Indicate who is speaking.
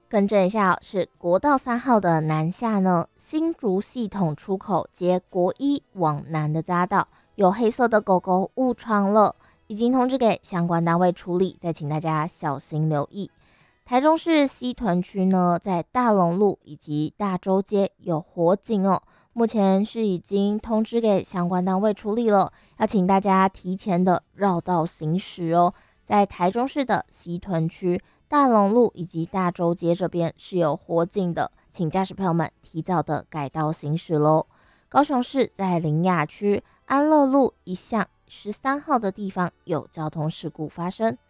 Speaker 1: 更正一下是国道3号的南下呢，新竹系统出口接国一往南的匝道，有黑色的狗狗误闯了，已经通知给相关单位处理，再请大家小心留意。台中市西屯区呢，在大龙路以及大洲街有火警哦，目前是已经通知给相关单位处理了，要请大家提前的绕道行驶哦。在台中市的西屯区大龙路以及大洲街这边是有火警的，请驾驶朋友们提早的改道行驶咯。高雄市在苓雅区安乐路一巷13号的地方有交通事故发生。